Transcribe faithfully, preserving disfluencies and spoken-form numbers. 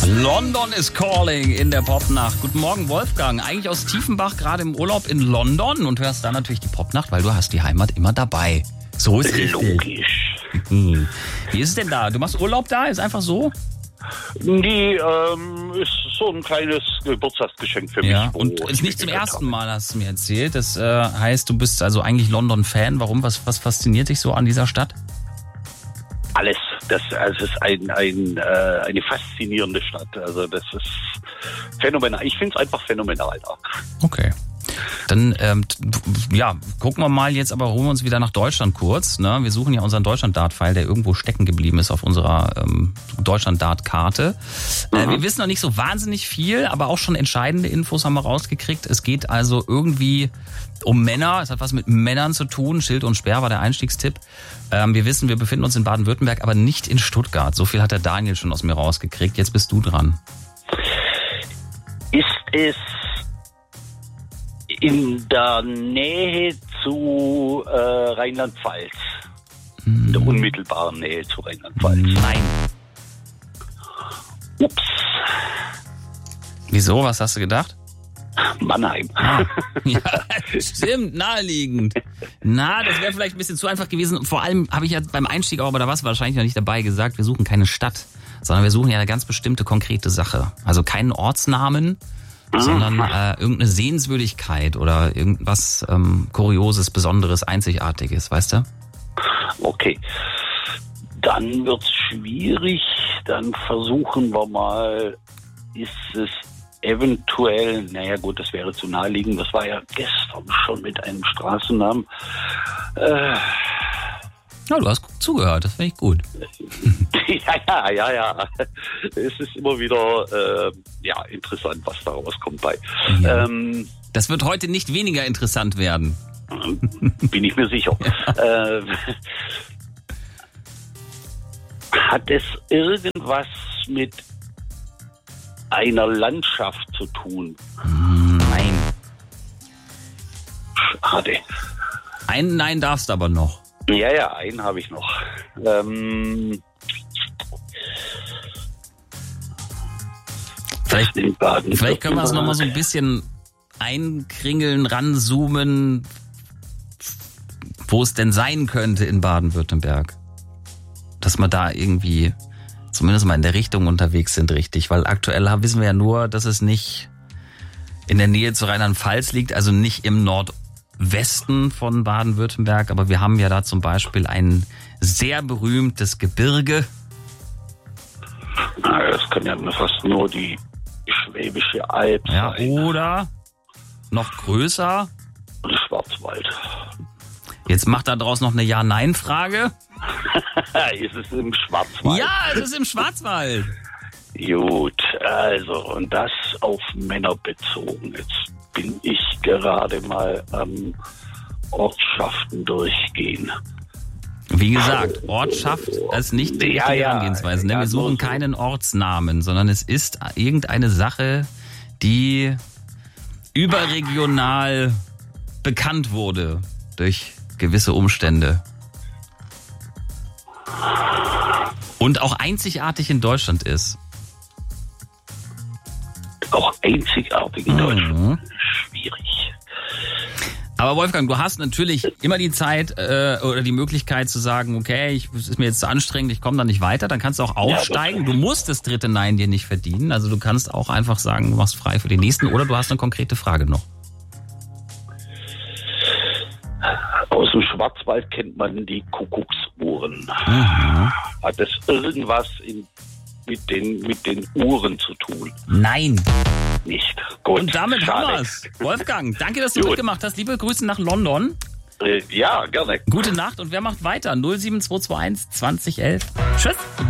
London is calling in der Popnacht. Guten Morgen, Wolfgang. Eigentlich aus Tiefenbach, gerade im Urlaub in London und hörst dann natürlich die Popnacht, weil du hast die Heimat immer dabei. So ist es. Logisch. Hm. Wie ist es denn da? Du machst Urlaub da? Ist einfach so? Die ähm, ist so ein kleines Geburtstagsgeschenk für mich. Ja, und ist nicht zum ersten Mal, hast du mir erzählt. Das äh, heißt, du bist also eigentlich London-Fan. Warum? Was, was fasziniert dich so an dieser Stadt? Alles. Das also es ist ein, ein, äh, eine faszinierende Stadt. Also das ist phänomenal. Ich finde es einfach phänomenal. Okay. Dann, ähm, ja, gucken wir mal jetzt, aber holen wir uns wieder nach Deutschland kurz. Ne? Wir suchen ja unseren Deutschland-Dart-File, der irgendwo stecken geblieben ist auf unserer ähm, Deutschland-Dart-Karte. Mhm. Äh, wir wissen noch nicht so wahnsinnig viel, aber auch schon entscheidende Infos haben wir rausgekriegt. Es geht also irgendwie um Männer. Es hat was mit Männern zu tun. Schild und Speer war der Einstiegstipp. Ähm, wir wissen, wir befinden uns in Baden-Württemberg, aber nicht in Stuttgart. So viel hat der Daniel schon aus mir rausgekriegt. Jetzt bist du dran. Ist es in der Nähe zu äh, Rheinland-Pfalz? Hm. In der unmittelbaren Nähe zu Rheinland-Pfalz? Nein. Ups. Wieso? Was hast du gedacht? Mannheim. Ah, ja, stimmt, naheliegend. Na, das wäre vielleicht ein bisschen zu einfach gewesen. Vor allem habe ich ja beim Einstieg auch, aber da warst du wahrscheinlich noch nicht dabei, gesagt, wir suchen keine Stadt, sondern wir suchen ja eine ganz bestimmte konkrete Sache. Also keinen Ortsnamen, sondern äh, irgendeine Sehenswürdigkeit oder irgendwas ähm, Kurioses, Besonderes, Einzigartiges, weißt du? Okay. Dann wird's schwierig. Dann versuchen wir mal, ist es eventuell, naja gut, das wäre zu naheliegend, das war ja gestern schon mit einem Straßennamen. Äh, Ja, du hast zugehört, das finde ich gut. ja, ja, ja, ja. Es ist immer wieder äh, ja, interessant, was da rauskommt bei. Ja. Ähm, das wird heute nicht weniger interessant werden. Bin ich mir sicher. äh, hat es irgendwas mit einer Landschaft zu tun? Nein. Schade. Einen Nein darfst du aber noch. Ja, ja, einen habe ich noch. Ähm, vielleicht, vielleicht können wir es noch nochmal so ein bisschen einkringeln, ranzoomen, wo es denn sein könnte in Baden-Württemberg. Dass wir da irgendwie zumindest mal in der Richtung unterwegs sind, richtig. Weil aktuell wissen wir ja nur, dass es nicht in der Nähe zu Rheinland-Pfalz liegt, also nicht im Nordwesten von Baden-Württemberg. Aber wir haben ja da zum Beispiel ein sehr berühmtes Gebirge. Das kann ja fast nur die Schwäbische Alb ja, sein. Oder noch größer. Schwarzwald. Jetzt macht da draus noch eine Ja-Nein-Frage. Ist es im Schwarzwald? Ja, es ist im Schwarzwald. Gut, also und das auf Männer bezogen. Jetzt bin ich gerade mal am Ortschaften durchgehen. Wie gesagt, Ortschaft ist nicht die richtige Ja, ja, Herangehensweise. ja, Wir suchen so. keinen Ortsnamen, sondern es ist irgendeine Sache, die überregional bekannt wurde durch gewisse Umstände. Und auch einzigartig in Deutschland ist. Auch einzigartig in Mhm. Deutschland. Schwierig. Aber Wolfgang, du hast natürlich immer die Zeit äh, oder die Möglichkeit zu sagen, okay, ich, es ist mir jetzt zu anstrengend, ich komme da nicht weiter. Dann kannst du auch aufsteigen. Du musst das dritte Nein dir nicht verdienen. Also du kannst auch einfach sagen, du machst frei für den nächsten oder du hast eine konkrete Frage noch. Aus dem Schwarzwald kennt man die Kuckucksuhren. Mhm. Hat es irgendwas in, mit, den, mit den Uhren zu tun? Nein. Nicht. Gut. Und damit schade. haben wir's. Wolfgang, danke, dass du Gut. mitgemacht hast. Liebe Grüße nach London. Äh, ja, gerne. Gute Nacht und wer macht weiter? null sieben zwei zwei eins zwanzig elf. Tschüss.